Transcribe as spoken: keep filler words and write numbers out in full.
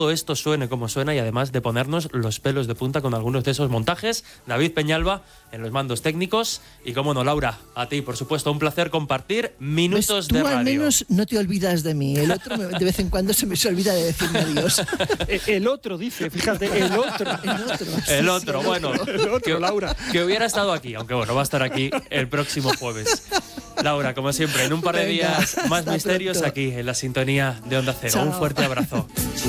todo esto suene como suena y además de ponernos los pelos de punta con algunos de esos montajes. David Peñalba en los mandos técnicos y, cómo no, Laura, a ti, por supuesto, un placer compartir minutos pues tú de radio. Al menos no te olvidas de mí. El otro de vez en cuando se me olvida de decirme adiós. El otro dice, fíjate, el otro. El otro, sí, el otro sí, el bueno, otro. El otro, que, Laura. que hubiera estado aquí, aunque bueno, va a estar aquí el próximo jueves. Laura, como siempre, en un par de Venga, días más hasta misterios pronto. aquí en la sintonía de Onda Cero. Chao. Un fuerte abrazo.